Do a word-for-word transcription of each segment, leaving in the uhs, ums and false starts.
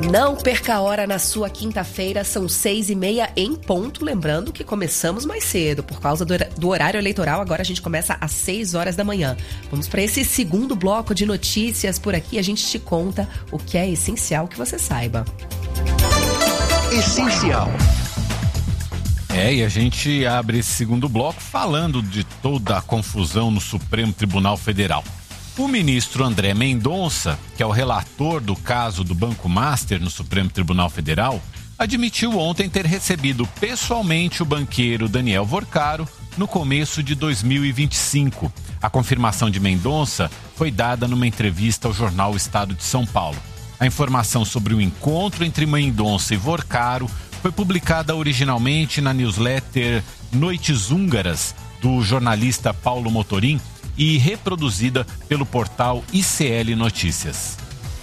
Não perca a hora na sua quinta-feira, são seis e meia em ponto. Lembrando que começamos mais cedo, por causa do horário eleitoral. Agora a gente começa às seis horas da manhã. Vamos para esse segundo bloco de notícias. Por aqui a gente te conta o que é essencial que você saiba. Essencial. É, e a gente abre esse segundo bloco falando de toda a confusão no Supremo Tribunal Federal. O ministro André Mendonça, que é o relator do caso do Banco Master no Supremo Tribunal Federal, admitiu ontem ter recebido pessoalmente o banqueiro Daniel Vorcaro no começo de dois mil e vinte e cinco. A confirmação de Mendonça foi dada numa entrevista ao jornal Estado de São Paulo. A informação sobre o encontro entre Mendonça e Vorcaro foi publicada originalmente na newsletter Noites Húngaras, do jornalista Paulo Motorim, e reproduzida pelo portal I C L Notícias.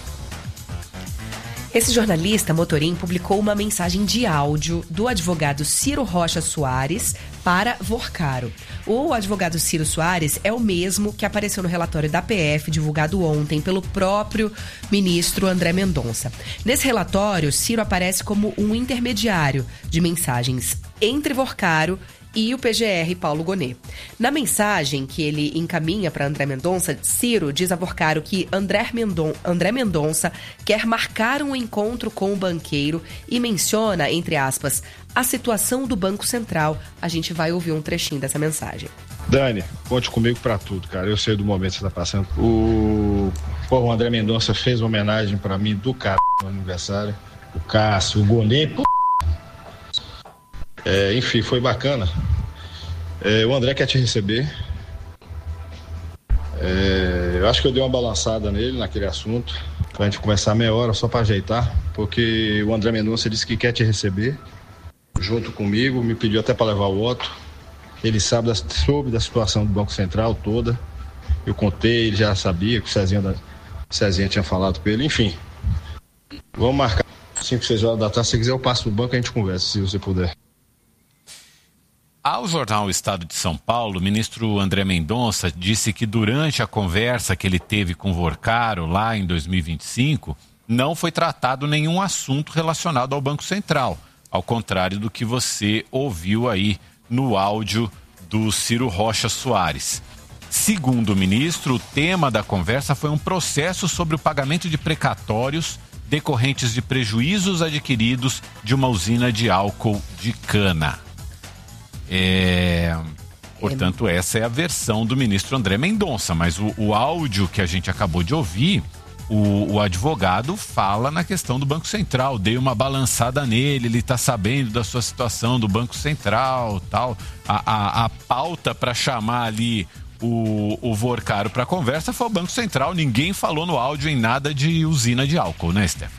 Esse jornalista, Motorim, publicou uma mensagem de áudio do advogado Ciro Rocha Soares para Vorcaro. O advogado Ciro Soares é o mesmo que apareceu no relatório da P F, divulgado ontem pelo próprio ministro André Mendonça. Nesse relatório, Ciro aparece como um intermediário de mensagens entre Vorcaro e o P G R Paulo Gonet. Na mensagem que ele encaminha para André Mendonça, Ciro diz a Vorcaro que André, Mendon- André Mendonça quer marcar um encontro com o banqueiro e menciona, entre aspas, a situação do Banco Central. A gente vai ouvir um trechinho dessa mensagem. Dani, conte comigo pra tudo, cara. Eu sei do momento que você tá passando. O, Pô, o André Mendonça fez uma homenagem pra mim do cara no aniversário. O Cássio, o Gonet, pô. É, enfim, foi bacana. É, o André quer te receber. É, eu acho que eu dei uma balançada nele naquele assunto, pra gente conversar meia hora só pra ajeitar, porque o André Mendonça disse que quer te receber junto comigo, me pediu até pra levar o Otto. Ele sabe da, soube da situação do Banco Central toda. Eu contei, ele já sabia que o Cezinha, da, o Cezinha tinha falado com ele. Enfim, vamos marcar cinco, seis horas da tarde. Se quiser eu passo no banco e a gente conversa, se você puder. Ao jornal Estado de São Paulo, o ministro André Mendonça disse que durante a conversa que ele teve com Vorcaro lá em dois mil e vinte e cinco, não foi tratado nenhum assunto relacionado ao Banco Central, ao contrário do que você ouviu aí no áudio do Ciro Rocha Soares. Segundo o ministro, o tema da conversa foi um processo sobre o pagamento de precatórios decorrentes de prejuízos adquiridos de uma usina de álcool de cana. É, portanto, essa é a versão do ministro André Mendonça, mas o, o áudio que a gente acabou de ouvir, o, o advogado fala na questão do Banco Central. Dei uma balançada nele, ele está sabendo da sua situação do Banco Central, tal. A, a, a pauta para chamar ali o, o Vorcaro para conversa foi o Banco Central. Ninguém falou no áudio em nada de usina de álcool, né, Steph?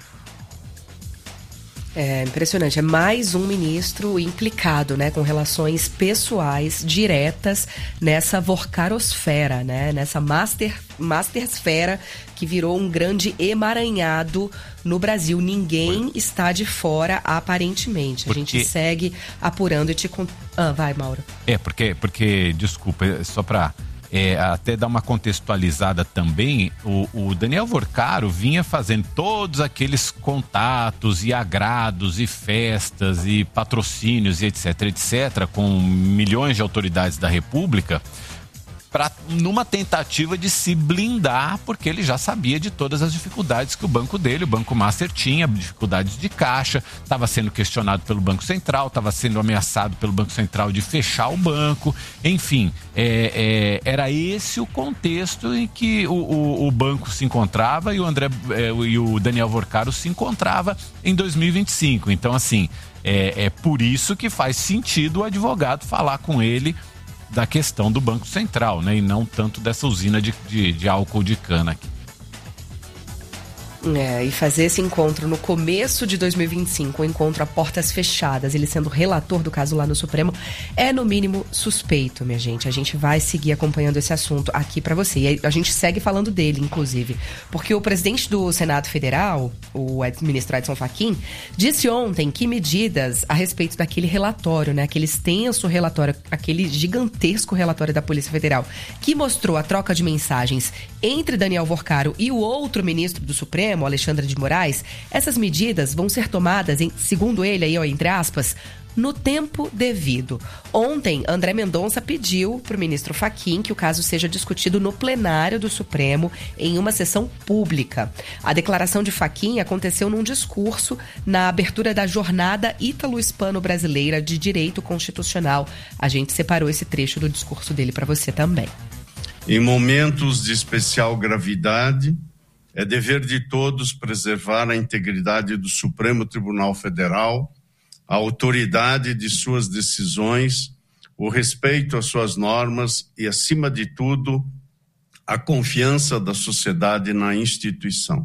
É impressionante, é mais um ministro implicado, né, com relações pessoais diretas nessa vorcarosfera, né, nessa master, mastersfera que virou um grande emaranhado no Brasil. Ninguém Foi. está de fora, aparentemente. Porque... A gente segue apurando e te... Ah, vai, Mauro. É, porque, porque desculpa, só para... É, até dar uma contextualizada também, o, o Daniel Vorcaro vinha fazendo todos aqueles contatos e agrados e festas e patrocínios e etc, etc, com milhões de autoridades da República, pra, numa tentativa de se blindar, porque ele já sabia de todas as dificuldades que o banco dele, o Banco Master, tinha, dificuldades de caixa, estava sendo questionado pelo Banco Central, estava sendo ameaçado pelo Banco Central de fechar o banco, enfim, é, é, era esse o contexto em que o, o, o banco se encontrava e o, André, é, e o Daniel Vorcaro se encontrava em dois mil e vinte e cinco. Então, assim, é, é por isso que faz sentido o advogado falar com ele da questão do Banco Central, né? E não tanto dessa usina de, de, de álcool de cana aqui. É, e fazer esse encontro no começo de dois mil e vinte e cinco, um encontro a portas fechadas, ele sendo relator do caso lá no Supremo, é no mínimo suspeito, minha gente. A gente vai seguir acompanhando esse assunto aqui pra você. E a gente segue falando dele, inclusive, porque o presidente do Senado Federal, o ministro Edson Fachin, disse ontem que medidas a respeito daquele relatório, né, aquele extenso relatório, aquele gigantesco relatório da Polícia Federal, que mostrou a troca de mensagens entre Daniel Vorcaro e o outro ministro do Supremo, Supremo, Alexandre de Moraes, essas medidas vão ser tomadas, em, segundo ele, aí, ó, entre aspas, no tempo devido. Ontem, André Mendonça pediu para o ministro Fachin que o caso seja discutido no plenário do Supremo em uma sessão pública. A declaração de Fachin aconteceu num discurso na abertura da Jornada Ítalo-Hispano-Brasileira de Direito Constitucional. A gente separou esse trecho do discurso dele para você também. Em momentos de especial gravidade, é dever de todos preservar a integridade do Supremo Tribunal Federal, a autoridade de suas decisões, o respeito às suas normas e, acima de tudo, a confiança da sociedade na instituição.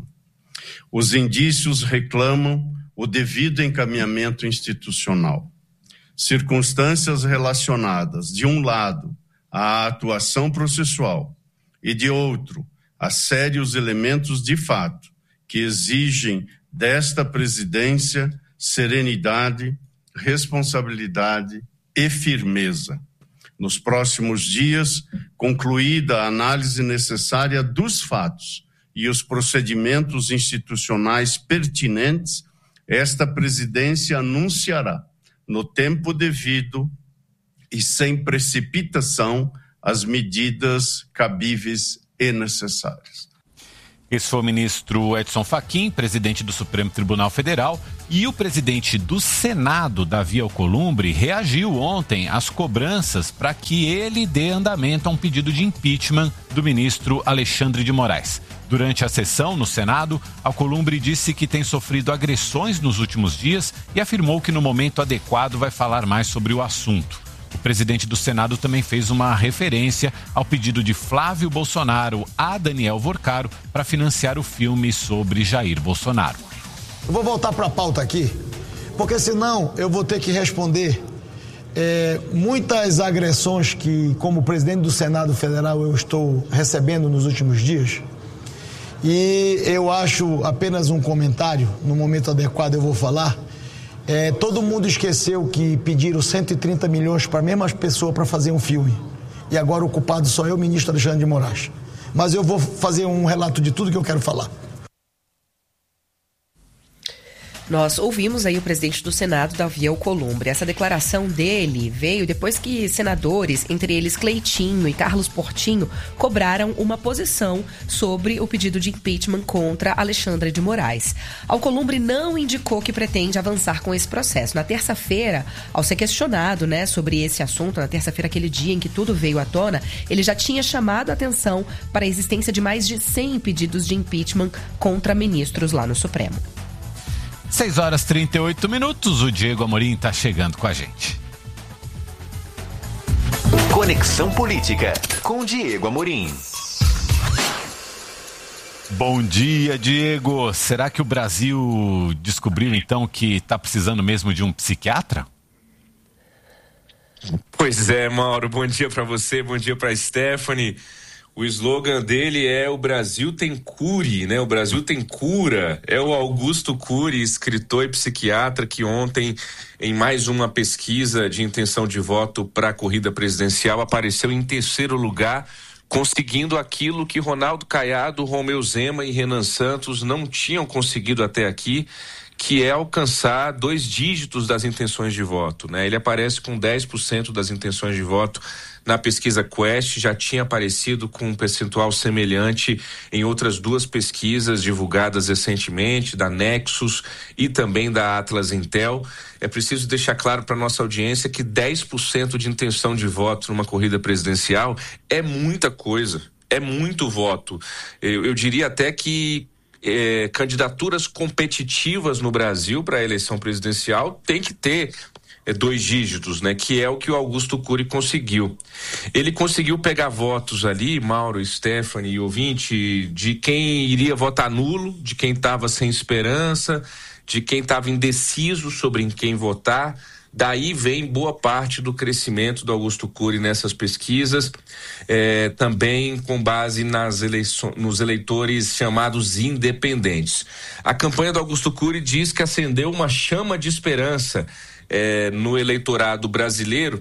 Os indícios reclamam o devido encaminhamento institucional. Circunstâncias relacionadas, de um lado, à atuação processual e, de outro, a sérios elementos de fato que exigem desta presidência serenidade, responsabilidade e firmeza. Nos próximos dias, concluída a análise necessária dos fatos e os procedimentos institucionais pertinentes, esta presidência anunciará, no tempo devido e sem precipitação, as medidas cabíveis e necessárias. Esse foi o ministro Edson Fachin, presidente do Supremo Tribunal Federal, e o presidente do Senado, Davi Alcolumbre, reagiu ontem às cobranças para que ele dê andamento a um pedido de impeachment do ministro Alexandre de Moraes. Durante a sessão no Senado, Alcolumbre disse que tem sofrido agressões nos últimos dias e afirmou que no momento adequado vai falar mais sobre o assunto. O presidente do Senado também fez uma referência ao pedido de Flávio Bolsonaro a Daniel Vorcaro para financiar o filme sobre Jair Bolsonaro. Eu vou voltar para a pauta aqui, porque senão eu vou ter que responder é, muitas agressões que, como presidente do Senado Federal, eu estou recebendo nos últimos dias. E eu acho apenas um comentário, no momento adequado eu vou falar. É, todo mundo esqueceu que pediram cento e trinta milhões para a mesma pessoa para fazer um filme. E agora o culpado só é o ministro Alexandre de Moraes. Mas eu vou fazer um relato de tudo que eu quero falar. Nós ouvimos aí o presidente do Senado, Davi Alcolumbre. Essa declaração dele veio depois que senadores, entre eles Cleitinho e Carlos Portinho, cobraram uma posição sobre o pedido de impeachment contra Alexandre de Moraes. Alcolumbre não indicou que pretende avançar com esse processo. Na terça-feira, ao ser questionado, né, sobre esse assunto, na terça-feira, aquele dia em que tudo veio à tona, ele já tinha chamado a atenção para a existência de mais de cem pedidos de impeachment contra ministros lá no Supremo. seis horas e trinta e oito minutos, o Diego Amorim está chegando com a gente. Conexão Política, com Diego Amorim. Bom dia, Diego. Será que o Brasil descobriu, então, que está precisando mesmo de um psiquiatra? Pois é, Mauro. Bom dia para você, bom dia para Stephanie. O slogan dele é "O Brasil tem cure", né? O Brasil tem cura. É o Augusto Cury, escritor e psiquiatra, que ontem, em mais uma pesquisa de intenção de voto para a corrida presidencial, apareceu em terceiro lugar, conseguindo aquilo que Ronaldo Caiado, Romeu Zema e Renan Santos não tinham conseguido até aqui, que é alcançar dois dígitos das intenções de voto, né? Ele aparece com dez por cento das intenções de voto na pesquisa Quest, já tinha aparecido com um percentual semelhante em outras duas pesquisas divulgadas recentemente, da Nexus e também da Atlas Intel. É preciso deixar claro para nossa audiência que dez por cento de intenção de voto numa corrida presidencial é muita coisa, é muito voto. Eu, eu diria até que É, candidaturas competitivas no Brasil para a eleição presidencial tem que ter é, dois dígitos, né? Que é o que o Augusto Cury conseguiu. Ele conseguiu pegar votos ali, Mauro, Stephanie e ouvinte, de quem iria votar nulo, de quem estava sem esperança, de quem estava indeciso sobre em quem votar. Daí vem boa parte do crescimento do Augusto Cury nessas pesquisas, é, também com base nas eleições, nos eleitores chamados independentes. A campanha do Augusto Cury diz que acendeu uma chama de esperança é, no eleitorado brasileiro.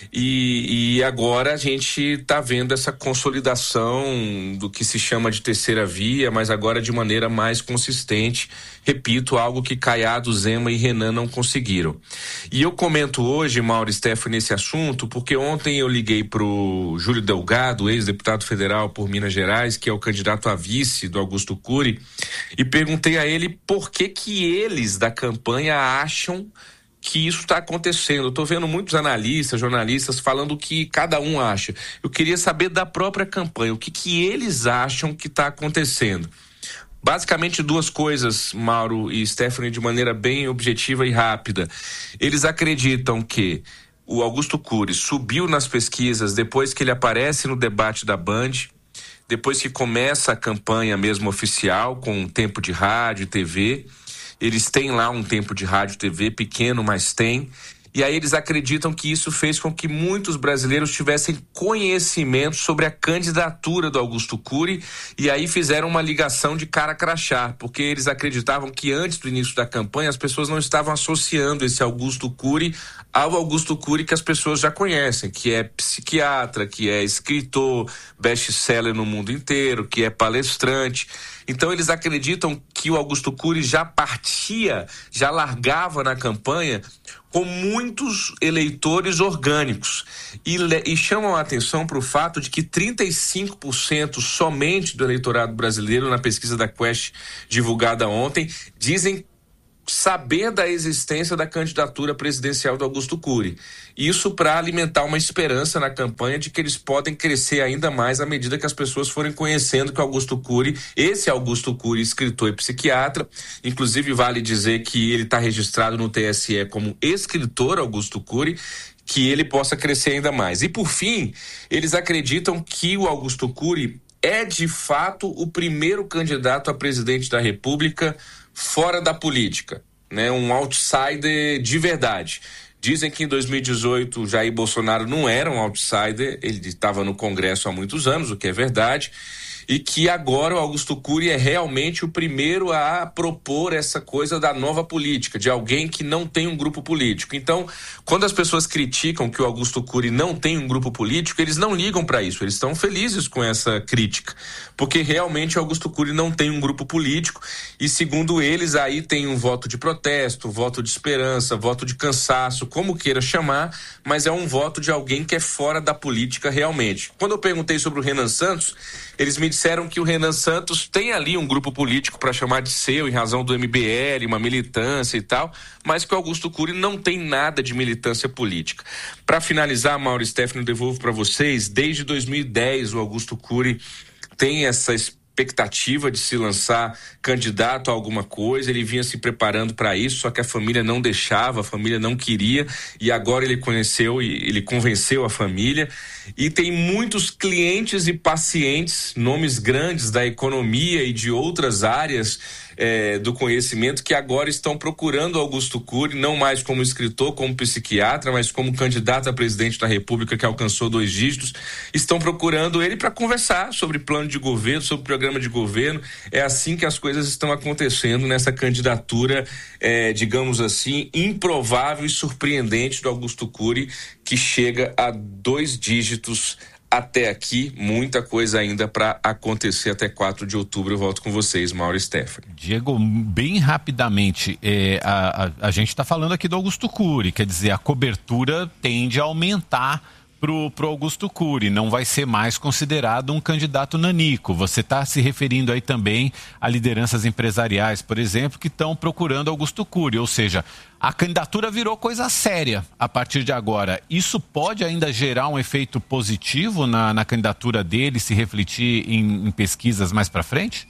E, e agora a gente está vendo essa consolidação do que se chama de terceira via, mas agora de maneira mais consistente. Repito, algo que Caiado, Zema e Renan não conseguiram. E eu comento hoje, Mauro e Stephanie, nesse assunto, porque ontem eu liguei para o Júlio Delgado, ex-deputado federal por Minas Gerais, que é o candidato a vice do Augusto Cury, e perguntei a ele por que que eles da campanha acham que isso está acontecendo. Eu estou vendo muitos analistas, jornalistas falando o que cada um acha. Eu queria saber da própria campanha, o que que eles acham que está acontecendo. Basicamente duas coisas, Mauro e Stephanie, de maneira bem objetiva e rápida. Eles acreditam que o Augusto Cury subiu nas pesquisas depois que ele aparece no debate da Band, depois que começa a campanha mesmo oficial, com um tempo de rádio e T V. Eles têm lá um tempo de rádio e T V pequeno, mas tem. E aí eles acreditam que isso fez com que muitos brasileiros tivessem conhecimento sobre a candidatura do Augusto Cury, e aí fizeram uma ligação de cara crachá, porque eles acreditavam que antes do início da campanha as pessoas não estavam associando esse Augusto Cury ao Augusto Cury que as pessoas já conhecem, que é psiquiatra, que é escritor, best-seller no mundo inteiro, que é palestrante. Então eles acreditam que o Augusto Cury já partia, já largava na campanha com muitos eleitores orgânicos e, e chamam a atenção para o fato de que trinta e cinco por cento somente do eleitorado brasileiro, na pesquisa da Quest divulgada ontem, dizem saber da existência da candidatura presidencial do Augusto Cury. Isso para alimentar uma esperança na campanha de que eles podem crescer ainda mais à medida que as pessoas forem conhecendo que o Augusto Cury, esse Augusto Cury, escritor e psiquiatra, inclusive vale dizer que ele está registrado no T S E como escritor Augusto Cury, que ele possa crescer ainda mais. E por fim, eles acreditam que o Augusto Cury é de fato o primeiro candidato a presidente da República fora da política, né? Um outsider de verdade. Dizem que em dois mil e dezoito Jair Bolsonaro não era um outsider, ele estava no Congresso há muitos anos, o que é verdade, e que agora o Augusto Cury é realmente o primeiro a propor essa coisa da nova política, de alguém que não tem um grupo político. Então, quando as pessoas criticam que o Augusto Cury não tem um grupo político, eles não ligam para isso, eles estão felizes com essa crítica, porque realmente o Augusto Cury não tem um grupo político e, segundo eles, aí tem um voto de protesto, voto de esperança, voto de cansaço, como queira chamar, mas é um voto de alguém que é fora da política realmente. Quando eu perguntei sobre o Renan Santos, eles me disseram que o Renan Santos tem ali um grupo político para chamar de seu, em razão do M B L, uma militância e tal, mas que o Augusto Cury não tem nada de militância política. Para finalizar, Mauro e Stephanie, eu devolvo para vocês, desde dois mil e dez o Augusto Cury tem essa expectativa de se lançar candidato a alguma coisa, ele vinha se preparando para isso, só que a família não deixava, a família não queria, e agora ele conheceu e ele convenceu a família, e tem muitos clientes e pacientes, nomes grandes da economia e de outras áreas é, do conhecimento, que agora estão procurando Augusto Cury, não mais como escritor, como psiquiatra, mas como candidato a presidente da República, que alcançou dois dígitos, estão procurando ele para conversar sobre plano de governo, sobre programa de governo. É assim que as coisas estão acontecendo nessa candidatura, é, digamos assim, improvável e surpreendente do Augusto Cury, que chega a dois dígitos até aqui. Muita coisa ainda para acontecer até quatro de outubro. Eu volto com vocês, Mauro e Stephanie. Diego, bem rapidamente, é, a, a, a gente está falando aqui do Augusto Cury, quer dizer, a cobertura tende a aumentar pro, pro Augusto Cury, não vai ser mais considerado um candidato nanico. Você está se referindo aí também a lideranças empresariais, por exemplo, que estão procurando Augusto Cury, ou seja, a candidatura virou coisa séria a partir de agora. Isso pode ainda gerar um efeito positivo na, na candidatura dele, se refletir em, em pesquisas mais para frente?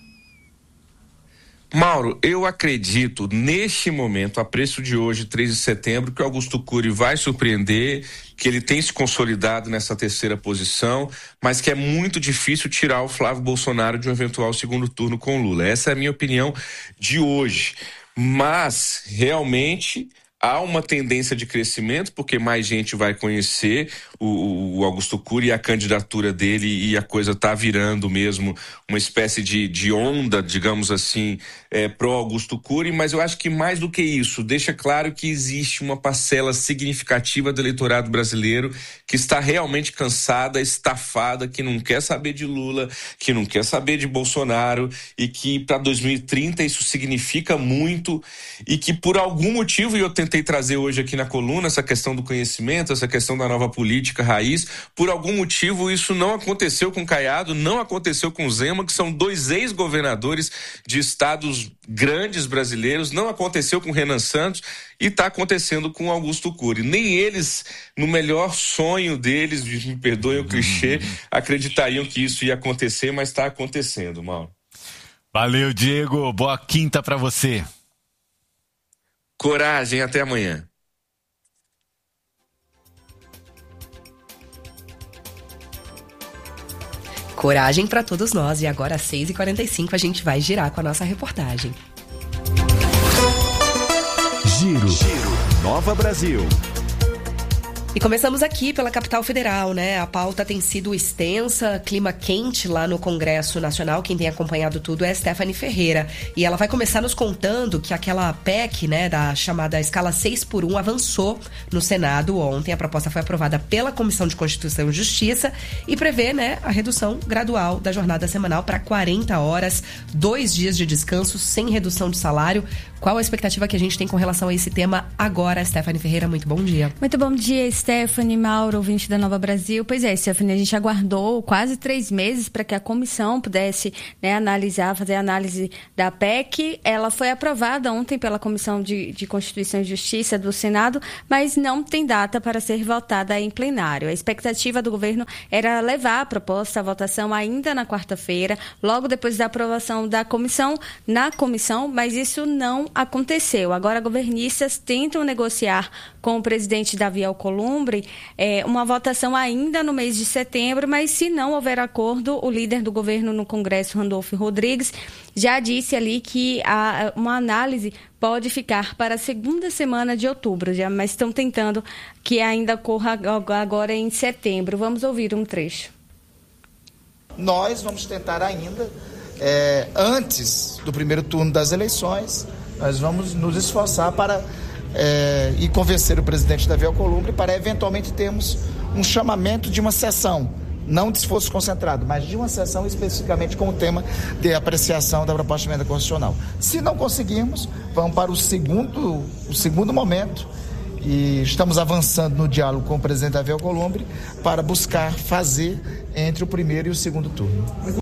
Mauro, eu acredito, neste momento, a preço de hoje, três de setembro, que o Augusto Cury vai surpreender, que ele tem se consolidado nessa terceira posição, mas que é muito difícil tirar o Flávio Bolsonaro de um eventual segundo turno com Lula. Essa é a minha opinião de hoje. Mas, realmente, há uma tendência de crescimento, porque mais gente vai conhecer. o, o Augusto Cury e a candidatura dele, e a coisa está virando mesmo uma espécie de, de onda, digamos assim, é, pro Augusto Cury, mas eu acho que mais do que isso, deixa claro que existe uma parcela significativa do eleitorado brasileiro que está realmente cansada, estafada, que não quer saber de Lula, que não quer saber de Bolsonaro, e que para dois mil e trinta isso significa muito, e que por algum motivo, e eu tentei trazer hoje aqui na coluna essa questão do conhecimento, essa questão da nova política raiz, por algum motivo isso não aconteceu com Caiado, não aconteceu com Zema, que são dois ex-governadores de estados grandes brasileiros, não aconteceu com Renan Santos e está acontecendo com Augusto Cury. Nem eles, no melhor sonho deles, me perdoem o clichê, acreditariam que isso ia acontecer, mas está acontecendo, Mauro. Valeu, Diego. Boa quinta para você. Coragem, até amanhã. Coragem para todos nós. E agora às seis e quarenta e cinco a gente vai girar com a nossa reportagem. Giro, Giro. Nova Brasil. E começamos aqui pela capital federal, né? A pauta tem sido extensa, clima quente lá no Congresso Nacional. Quem tem acompanhado tudo é a Stephanie Ferreira. E ela vai começar nos contando que aquela P E C, né, da chamada escala seis por um, avançou no Senado ontem. A proposta foi aprovada pela Comissão de Constituição e Justiça e prevê, né, a redução gradual da jornada semanal para quarenta horas, dois dias de descanso sem redução de salário. Qual a expectativa que a gente tem com relação a esse tema agora? Stephanie Ferreira, muito bom dia. Muito bom dia, Stephanie, Mauro, ouvinte da Nova Brasil. Pois é, Stephanie, a gente aguardou quase três meses para que a comissão pudesse, né, analisar, fazer a análise da P E C. Ela foi aprovada ontem pela Comissão de, de Constituição e Justiça do Senado, mas não tem data para ser votada em plenário. A expectativa do governo era levar a proposta à votação ainda na quarta-feira, logo depois da aprovação da comissão, na comissão, mas isso não aconteceu. Agora, governistas tentam negociar com o presidente Davi Alcolumbre é, uma votação ainda no mês de setembro, mas se não houver acordo, o líder do governo no Congresso, Randolfo Rodrigues, já disse ali que a, uma análise pode ficar para a segunda semana de outubro, já, mas estão tentando que ainda ocorra agora em setembro. Vamos ouvir um trecho. Nós vamos tentar ainda, é, antes do primeiro turno das eleições, nós vamos nos esforçar para é, e convencer o presidente Davi Alcolumbre para eventualmente termos um chamamento de uma sessão, não de esforço concentrado, mas de uma sessão especificamente com o tema de apreciação da proposta de emenda constitucional. Se não conseguirmos, vamos para o segundo, o segundo momento e estamos avançando no diálogo com o presidente Davi Alcolumbre para buscar fazer entre o primeiro e o segundo turno.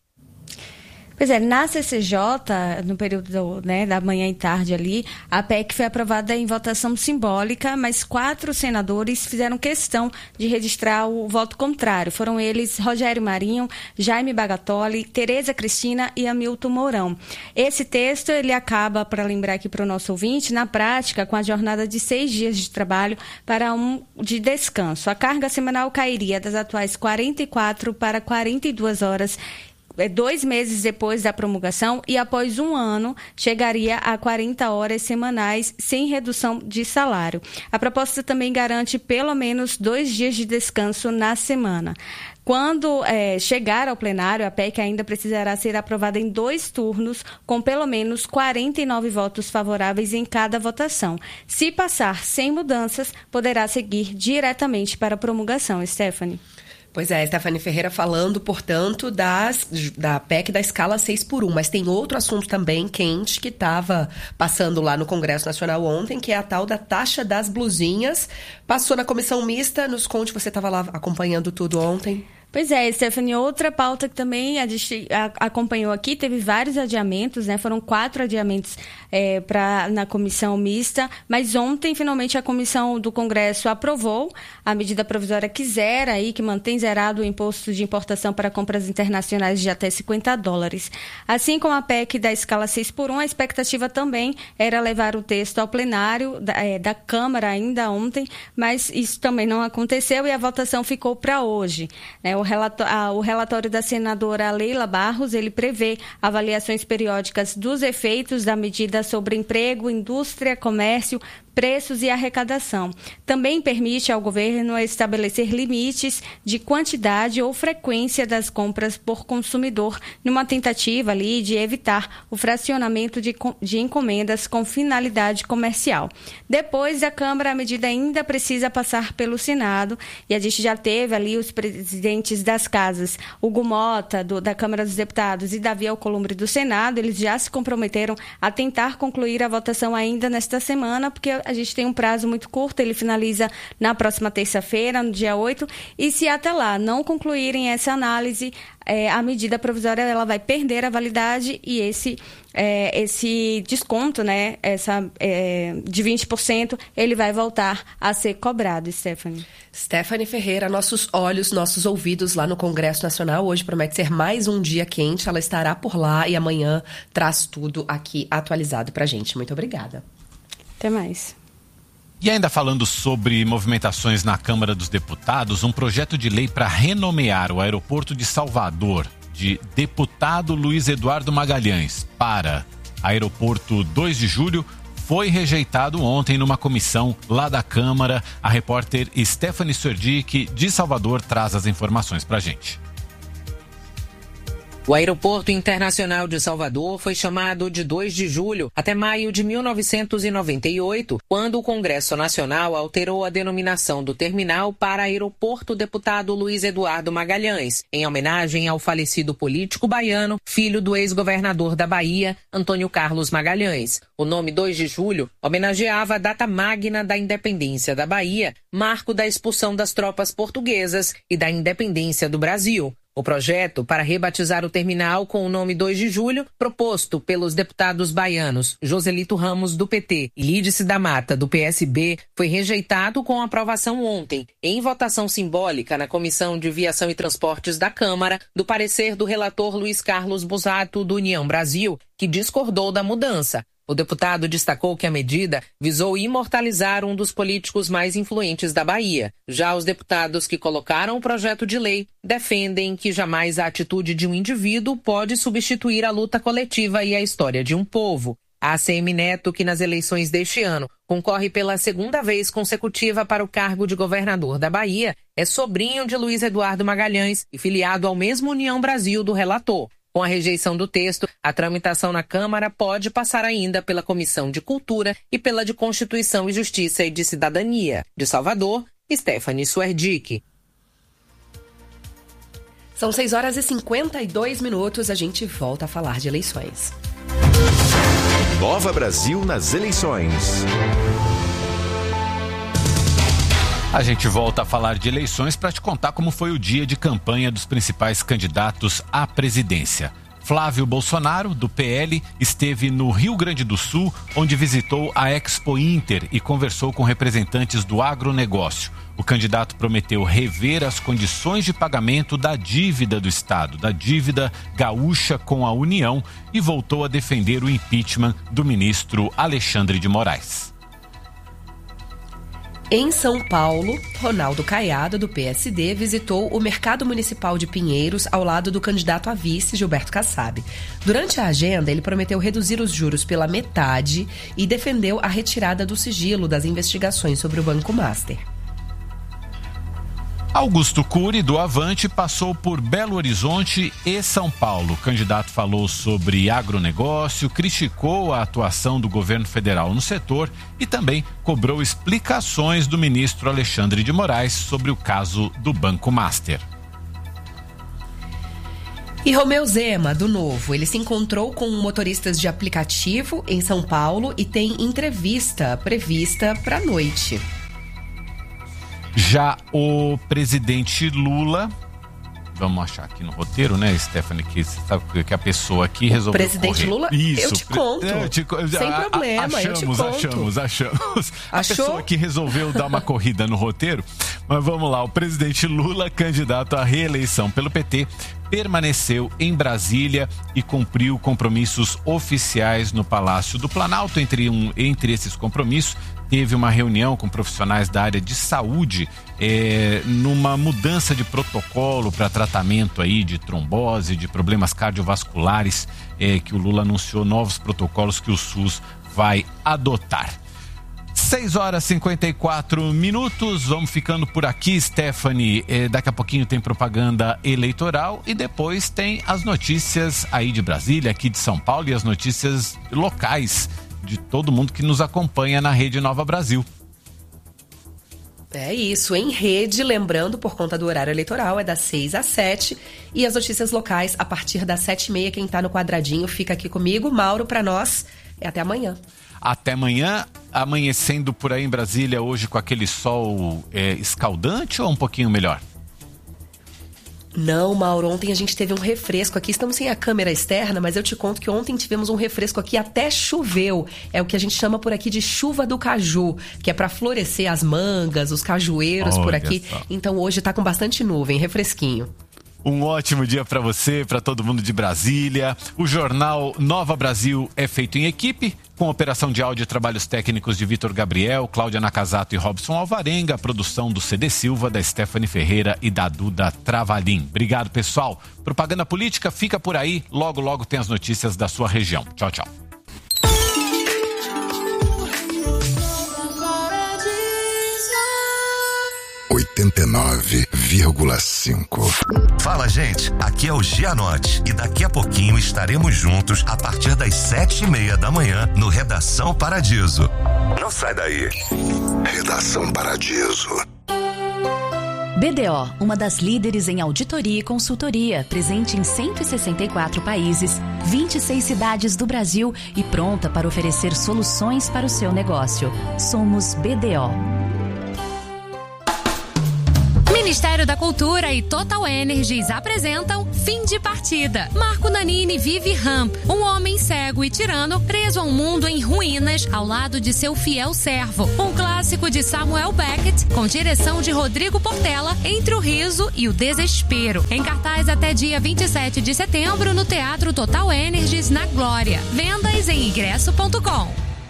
Pois é, na C C J, no período, né, da manhã e tarde ali, a P E C foi aprovada em votação simbólica, mas quatro senadores fizeram questão de registrar o voto contrário. Foram eles Rogério Marinho, Jaime Bagatoli, Tereza Cristina e Hamilton Mourão. Esse texto, ele acaba, para lembrar aqui para o nosso ouvinte, na prática, com a jornada de seis dias de trabalho para um de descanso. A carga semanal cairia das atuais quarenta e quatro para quarenta e duas horas, dois meses depois da promulgação, e após um ano chegaria a quarenta horas semanais sem redução de salário. A proposta também garante pelo menos dois dias de descanso na semana. Quando é, chegar ao plenário, a P E C ainda precisará ser aprovada em dois turnos, com pelo menos quarenta e nove votos favoráveis em cada votação. Se passar sem mudanças, poderá seguir diretamente para a promulgação. Stephanie. Pois é, Stephanie Ferreira falando, portanto, das, da P E C da escala seis por um, mas tem outro assunto também quente que estava passando lá no Congresso Nacional ontem, que é a tal da taxa das blusinhas. Passou na comissão mista, nos conte, você estava lá acompanhando tudo ontem. Pois é, Stephanie, outra pauta que também a gente acompanhou aqui, teve vários adiamentos, né? Foram quatro adiamentos é, pra, na comissão mista, mas ontem, finalmente, a comissão do Congresso aprovou a medida provisória que zera aí, que mantém zerado o imposto de importação para compras internacionais de até cinquenta dólares. Assim como a P E C da escala seis por um, a expectativa também era levar o texto ao plenário da, é, da Câmara ainda ontem, mas isso também não aconteceu e a votação ficou para hoje, né? O O relatório da senadora Leila Barros, ele prevê avaliações periódicas dos efeitos da medida sobre emprego, indústria, comércio, preços e arrecadação. Também permite ao governo estabelecer limites de quantidade ou frequência das compras por consumidor, numa tentativa ali de evitar o fracionamento de, de encomendas com finalidade comercial. Depois da Câmara, a medida ainda precisa passar pelo Senado, e a gente já teve ali os presidentes das casas, Hugo Mota, do, da Câmara dos Deputados, e Davi Alcolumbre, do Senado. Eles já se comprometeram a tentar concluir a votação ainda nesta semana, porque a gente tem um prazo muito curto, ele finaliza na próxima terça-feira, no dia oito, e se até lá não concluírem essa análise, é, a medida provisória ela vai perder a validade, e esse, é, esse desconto, né, essa, é, de vinte por cento, ele vai voltar a ser cobrado, Stephanie. Stephanie Ferreira, nossos olhos, nossos ouvidos lá no Congresso Nacional. Hoje promete ser mais um dia quente, ela estará por lá e amanhã traz tudo aqui atualizado pra gente. Muito obrigada. Até mais. E ainda falando sobre movimentações na Câmara dos Deputados, um projeto de lei para renomear o aeroporto de Salvador de Deputado Luiz Eduardo Magalhães para Aeroporto dois de julho foi rejeitado ontem numa comissão lá da Câmara. A repórter Stephanie Suerdick, de Salvador, traz as informações para a gente. O Aeroporto Internacional de Salvador foi chamado de dois de julho até maio de mil novecentos e noventa e oito, quando o Congresso Nacional alterou a denominação do terminal para Aeroporto Deputado Luiz Eduardo Magalhães, em homenagem ao falecido político baiano, filho do ex-governador da Bahia, Antônio Carlos Magalhães. O nome dois de julho homenageava a data magna da independência da Bahia, marco da expulsão das tropas portuguesas e da independência do Brasil. O projeto para rebatizar o terminal com o nome dois de julho, proposto pelos deputados baianos Joselito Ramos, do P T, e Lídice da Mata, do P S B, foi rejeitado com aprovação ontem, em votação simbólica na Comissão de Viação e Transportes da Câmara, do parecer do relator Luiz Carlos Busato, do União Brasil, que discordou da mudança. O deputado destacou que a medida visou imortalizar um dos políticos mais influentes da Bahia. Já os deputados que colocaram o projeto de lei defendem que jamais a atitude de um indivíduo pode substituir a luta coletiva e a história de um povo. A A C M Neto, que nas eleições deste ano concorre pela segunda vez consecutiva para o cargo de governador da Bahia, é sobrinho de Luiz Eduardo Magalhães e filiado ao mesmo União Brasil do relator. Com a rejeição do texto, a tramitação na Câmara pode passar ainda pela Comissão de Cultura e pela de Constituição e Justiça e de Cidadania. De Salvador, Stephanie Suerdick. São seis horas e cinquenta e dois minutos, a gente volta a falar de eleições. Nova Brasil nas eleições. A gente volta a falar de eleições para te contar como foi o dia de campanha dos principais candidatos à presidência. Flávio Bolsonaro, do P L, esteve no Rio Grande do Sul, onde visitou a Expo Inter e conversou com representantes do agronegócio. O candidato prometeu rever as condições de pagamento da dívida do Estado, da dívida gaúcha com a União, e voltou a defender o impeachment do ministro Alexandre de Moraes. Em São Paulo, Ronaldo Caiado, do P S D, visitou o Mercado Municipal de Pinheiros ao lado do candidato a vice, Gilberto Kassab. Durante a agenda, ele prometeu reduzir os juros pela metade e defendeu a retirada do sigilo das investigações sobre o Banco Master. Augusto Cury, do Avante, passou por Belo Horizonte e São Paulo. O candidato falou sobre agronegócio, criticou a atuação do governo federal no setor e também cobrou explicações do ministro Alexandre de Moraes sobre o caso do Banco Master. E Romeu Zema, do Novo, ele se encontrou com motoristas de aplicativo em São Paulo e tem entrevista prevista para a noite. Já o presidente Lula, vamos achar aqui no roteiro, né, Stephanie, que você sabe que a pessoa aqui resolveu correr. O presidente Lula, Isso, eu te conto, é, te, sem a, problema, achamos, eu te conto. Achamos, achamos, A Achou? pessoa que resolveu dar uma corrida no roteiro, mas vamos lá, o presidente Lula, candidato à reeleição pelo P T, permaneceu em Brasília e cumpriu compromissos oficiais no Palácio do Planalto. Entre, um, entre esses compromissos, teve uma reunião com profissionais da área de saúde é, numa mudança de protocolo para tratamento aí de trombose, de problemas cardiovasculares, é, que o Lula anunciou novos protocolos que o SUS vai adotar. seis horas e cinquenta e quatro minutos, vamos ficando por aqui, Stephanie. Eh, daqui a pouquinho tem propaganda eleitoral e depois tem as notícias aí de Brasília, aqui de São Paulo e as notícias locais de todo mundo que nos acompanha na Rede Nova Brasil. É isso, em rede, lembrando, por conta do horário eleitoral, é das seis às sete e as notícias locais a partir das sete e meia. Quem tá no quadradinho fica aqui comigo. Mauro, pra nós, é até amanhã. Até amanhã, amanhecendo por aí em Brasília hoje com aquele sol é, escaldante ou um pouquinho melhor? Não, Mauro, ontem a gente teve um refresco aqui, estamos sem a câmera externa, mas eu te conto que ontem tivemos um refresco aqui, até choveu. É o que a gente chama por aqui de chuva do caju, que é para florescer as mangas, os cajueiros. Olha por aqui. Só. Então hoje tá com bastante nuvem, refresquinho. Um ótimo dia para você, para todo mundo de Brasília. O jornal Nova Brasil é feito em equipe, com operação de áudio e trabalhos técnicos de Vitor Gabriel, Cláudia Nakazato e Robson Alvarenga, a produção do C D Silva, da Stephanie Ferreira e da Duda Travalim. Obrigado, pessoal. Propaganda política fica por aí, logo, logo tem as notícias da sua região. Tchau, tchau. oitenta e nove vírgula cinco. Fala, gente, aqui é o Gianotti e daqui a pouquinho estaremos juntos a partir das sete e meia da manhã no Redação Paradiso. Não sai daí. Redação Paradiso. B D O, uma das líderes em auditoria e consultoria, presente em cento e sessenta e quatro países, vinte e seis cidades do Brasil e pronta para oferecer soluções para o seu negócio. Somos B D O. Ministério da Cultura e Total Energies apresentam Fim de Partida. Marco Nanini vive Ramp, um homem cego e tirano preso a um mundo em ruínas ao lado de seu fiel servo. Um clássico de Samuel Beckett com direção de Rodrigo Portela, entre o riso e o desespero. Em cartaz até dia vinte e sete de setembro no Teatro Total Energies na Glória. Vendas em ingresso ponto com.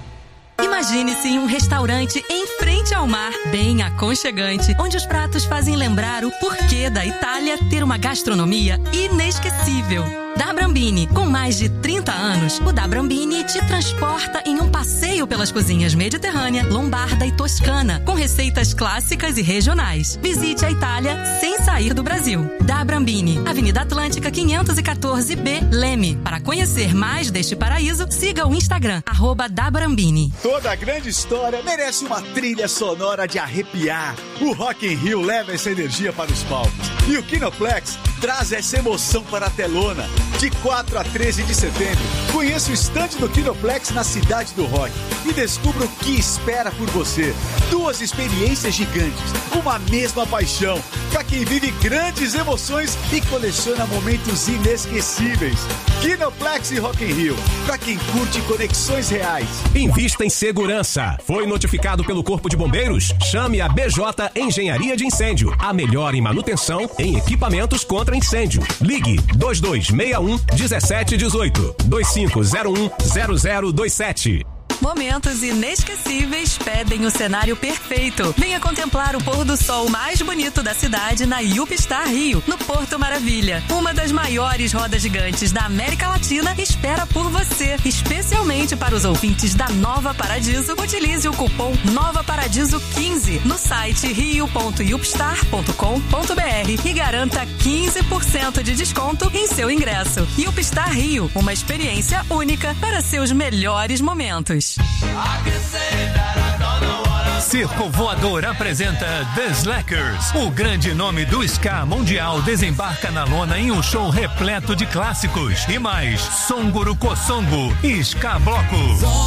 Imagine-se em um restaurante em frente ao mar, bem aconchegante, onde os pratos fazem lembrar o porquê da Itália ter uma gastronomia inesquecível. Da Brambini, com mais de trinta anos, o Da Brambini te transporta em um passeio pelas cozinhas mediterrânea, lombarda e toscana, com receitas clássicas e regionais. Visite a Itália sem sair do Brasil. Da Brambini, Avenida Atlântica quinhentos e quatorze B, Leme. Para conhecer mais deste paraíso, siga o Instagram, arroba Da Brambini. Toda grande história merece uma trilha sonora de arrepiar. O Rock in Rio leva essa energia para os palcos. E o Kinoplex traz essa emoção para a telona. De quatro a treze de setembro, conheça o estande do Kinoplex na Cidade do Rock e descubra o que espera por você. Duas experiências gigantes, uma mesma paixão, para quem vive grandes emoções e coleciona momentos inesquecíveis. Kinoplex e Rock in Rio, para quem curte conexões reais. Invista em segurança. Foi notificado pelo Corpo de Bombeiros? Chame a B J Engenharia de Incêndio, a melhor em manutenção em equipamentos contra incêndio. Ligue dois dois seis um um sete um oito, dois cinco zero um zero zero dois sete. Momentos inesquecíveis pedem o cenário perfeito. Venha contemplar o pôr do sol mais bonito da cidade na Yupstar Rio, no Porto Maravilha. Uma das maiores rodas gigantes da América Latina espera por você. Especialmente para os ouvintes da Nova Paradiso, utilize o cupom Nova Paradiso quinze no site rio ponto yupstar ponto com ponto br e garanta quinze por cento de desconto em seu ingresso. Yupstar Rio, uma experiência única para seus melhores momentos. Circo Voador apresenta The Slackers. O grande nome do ska mundial desembarca na lona em um show repleto de clássicos. E mais, Songuru Kosongo e Ska Bloco.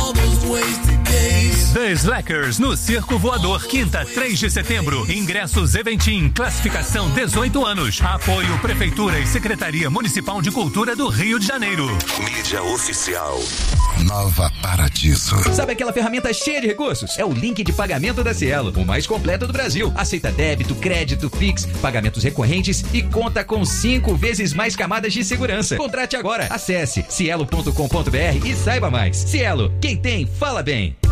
The Slackers no Circo Voador, quinta, três de setembro. Ingressos Eventim, classificação dezoito anos. Apoio Prefeitura e Secretaria Municipal de Cultura do Rio de Janeiro. Mídia oficial. Nova Paradiso. Sabe aquela ferramenta cheia de recursos? É o link de pagamento da Cielo, o mais completo do Brasil. Aceita débito, crédito, Pix, pagamentos recorrentes e conta com cinco vezes mais camadas de segurança. Contrate agora. Acesse cielo ponto com ponto br e saiba mais. Cielo, quem tem, fala bem.